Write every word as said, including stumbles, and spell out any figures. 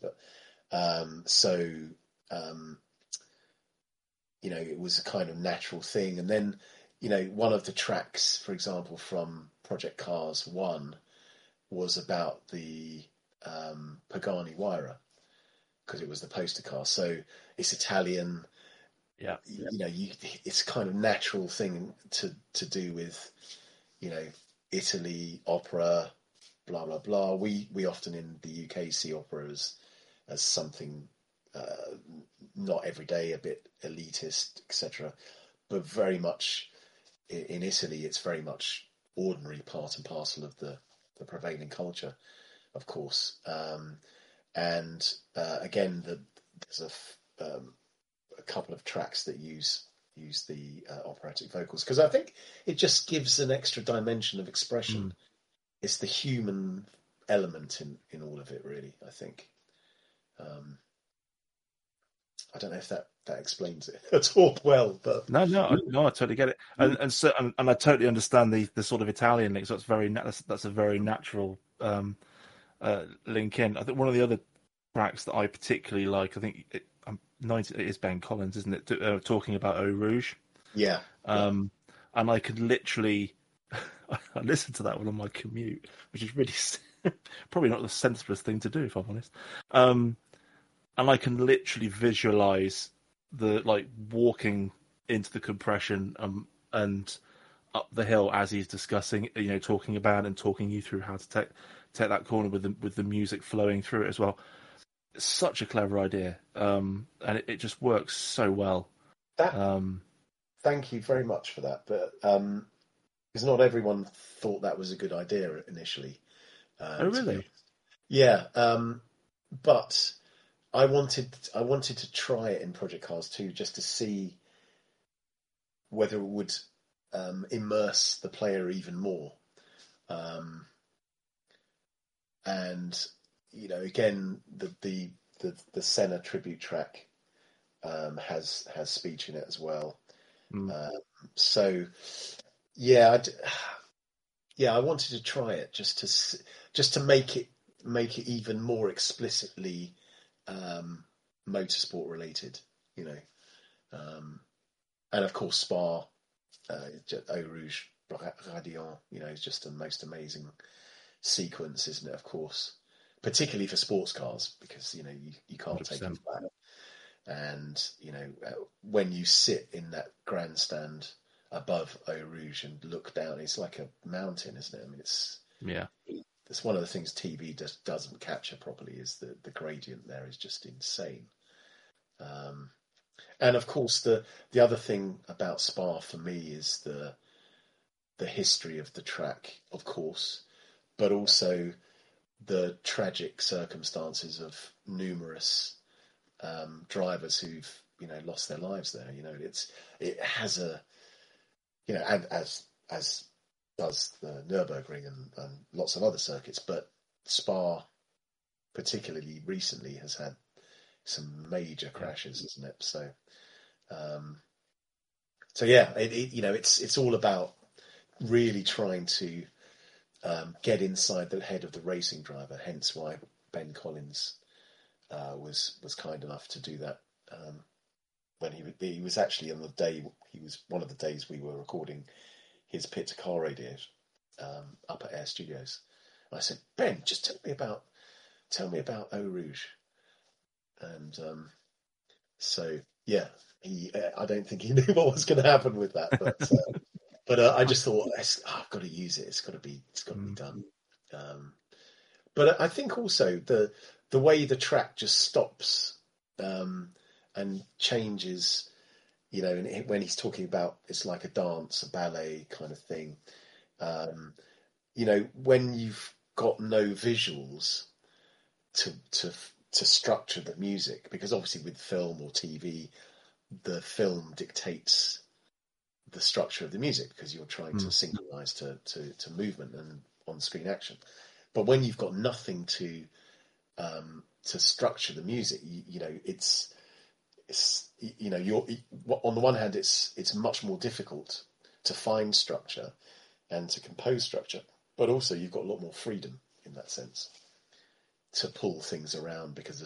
but um, so um, you know, it was a kind of natural thing. And then, you know, one of the tracks, for example, from Project Cars One, was about the um, Pagani Huayra, because it was the poster car. So it's Italian. Yeah, you know, you, it's kind of natural thing to to do with, you know, Italy, opera, blah blah blah. We we often in the U K see opera as as something uh, not every day, a bit elitist, et cetera. But very much in, in Italy, it's very much ordinary, part and parcel of the the prevailing culture, of course. Um, and uh, again, the, there's a um, a couple of tracks that use use the uh, operatic vocals, because I think it just gives an extra dimension of expression. mm. It's the human element in, in all of it, really, I think. Um, I don't know if that, that explains it at all well, but No, no, I, no, I totally get it, and and so and, and I totally understand the, the sort of Italian link. So that's very that's, that's a very natural um, uh, link in. I think one of the other tracks that I particularly like, I think it, I'm ninety, it is Ben Collins, isn't it? Uh, talking about Eau Rouge, yeah, um, yeah. And I could literally I listened to that one on my commute, which is really probably not the sensiblest thing to do, if I'm honest. Um, and I can literally visualize the like walking into the compression um, and up the hill as he's discussing, you know, talking about and talking you through how to take take that corner with the with the music flowing through it as well. It's such a clever idea, um, and it, it just works so well. that. Um, Thank you very much for that, but um, because not everyone thought that was a good idea initially. oh, Um, to be really? honest, yeah, um, but I wanted I wanted to try it in Project Cars two, just to see whether it would um, immerse the player even more. Um, and you know, again, the the the, the Senna tribute track um, has has speech in it as well. Mm. Um, so yeah, I d- yeah, I wanted to try it just to just to make it make it even more explicitly um, motorsport related, you know. Um, and of course, Spa, uh, Eau Rouge Radiant, you know, is just the most amazing sequence, isn't it? Of course, particularly for sports cars, because you know you, you can't take it one hundred percent. back. And you know, uh, when you sit in that grandstand above Eau Rouge and look down, it's like a mountain, isn't it? I mean, it's Yeah. it's one of the things T V just doesn't capture properly, is the the gradient there is just insane. Um, and of course, the the other thing about Spa for me is the the history of the track, of course, but also the tragic circumstances of numerous um, drivers who've you know lost their lives there. You know, it's it has a you know, and as as does the Nurburgring and, and lots of other circuits, but Spa, particularly recently, has had some major Yeah. crashes, isn't it? So, um, so yeah, it, it, you know, it's it's all about really trying to um, get inside the head of the racing driver. Hence why Ben Collins uh, was was kind enough to do that. Um, when he he was actually on the day he was one of the days we were recording his Pit to Car radios um, up at Air Studios. I said, Ben, just tell me about tell me about Eau Rouge. And um, so yeah, he uh, I don't think he knew what was going to happen with that, but uh, but uh, I just thought oh, I've got to use it. It's got to be it's got to be Mm. done. Um, but I think also the the way the track just stops um, and changes. You know, and when he's talking about it's like a dance, a ballet kind of thing. Um, you know, when you've got no visuals to to to structure the music, because obviously with film or T V, the film dictates the structure of the music because you're trying to Mm. synchronize to, to, to movement and on-screen action. But when you've got nothing to um, to structure the music, you, you know, it's it's you know, you're on the one hand, it's it's much more difficult to find structure and to compose structure, but also you've got a lot more freedom in that sense to pull things around because